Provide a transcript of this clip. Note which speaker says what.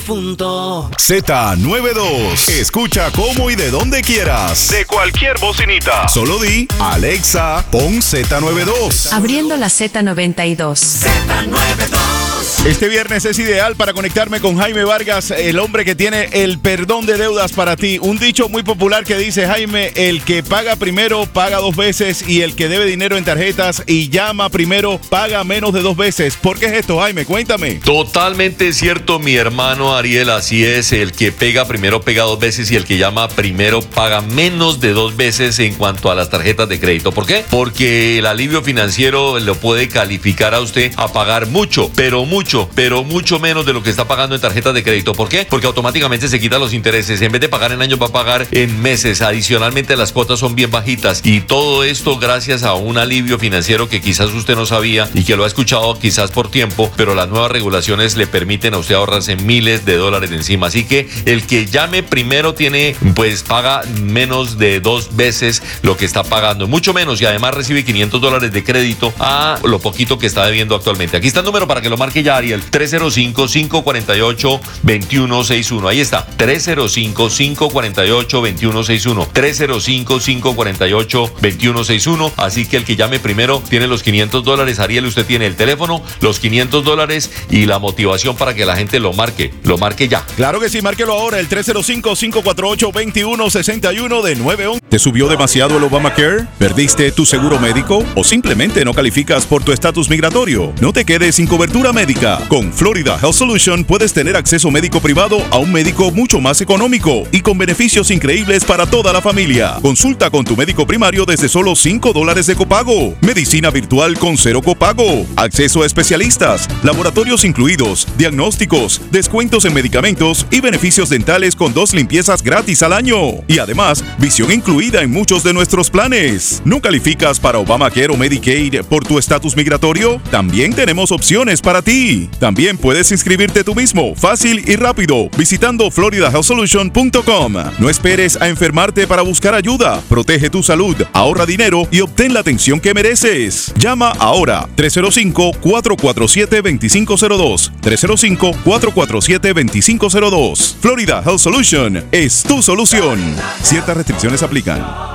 Speaker 1: difunto.
Speaker 2: Z92. Escucha cómo y de donde quieras. De cualquier bocinita. Solo di, Alexa, pon Z92.
Speaker 3: Abriendo la Z92.
Speaker 1: Z92.
Speaker 2: Este viernes es ideal para conectarme con Jaime Vargas, el hombre que tiene el perdón de deudas para ti. Un dicho muy popular que dice, Jaime, el que paga primero paga 2 veces y el que debe dinero en tarjetas y llama primero paga menos de 2 veces. ¿Por qué es esto, Jaime? Cuéntame.
Speaker 4: Totalmente cierto, mi hermano Ariel, así es. El que pega primero paga 2 veces y el que llama primero paga menos de 2 veces en cuanto a las tarjetas de crédito. ¿Por qué? Porque el alivio financiero lo puede calificar a usted a pagar mucho menos de lo que está pagando en tarjetas de crédito. ¿Por qué? Porque automáticamente se quitan los intereses. En vez de pagar en años, va a pagar en meses. Adicionalmente, las cuotas son bien bajitas. Y todo esto gracias a un alivio financiero que quizás usted no sabía y que lo ha escuchado quizás por tiempo, pero las nuevas regulaciones le permiten a usted ahorrarse miles de dólares de encima. Así que el que llame primero paga menos de 2 veces lo que está pagando. Mucho menos, y además recibe $500 de crédito a lo poquito que está debiendo actualmente. Aquí está el número para que lo marque ya, Ariel. 305-548-2161. Ahí está. 305-548-2161. 305-548-2161. Así que el que llame primero tiene los $500. Ariel, usted tiene el teléfono, los $500 y la motivación para que la gente lo marque ya.
Speaker 2: Claro que sí, márquelo ahora, el 305-548-2161 de 911. ¿Te subió demasiado el Obamacare? ¿Perdiste tu seguro médico? ¿O simplemente no calificas por tu estatus migratorio? No te quedes sin cobertura médica. Con Florida Health Solution puedes tener acceso médico privado a un médico mucho más económico y con beneficios increíbles para toda la familia. Consulta con tu médico primario desde solo $5 de copago. Medicina virtual con 0 copago. Acceso a especialistas, laboratorios incluidos, diagnósticos, descuentos en medicamentos y beneficios dentales con 2 limpiezas gratis al año. Y además, visión incluida en muchos de nuestros planes. ¿No calificas para Obamacare o Medicaid por tu estatus migratorio? También tenemos opciones para ti. También puedes inscribirte tú mismo, fácil y rápido, visitando floridahealthsolution.com. No esperes a enfermarte para buscar ayuda. Protege tu salud, ahorra dinero y obtén la atención que mereces. Llama ahora 305-447-2502. 305-447-2502. Florida Health Solution es tu solución. Ciertas restricciones aplican.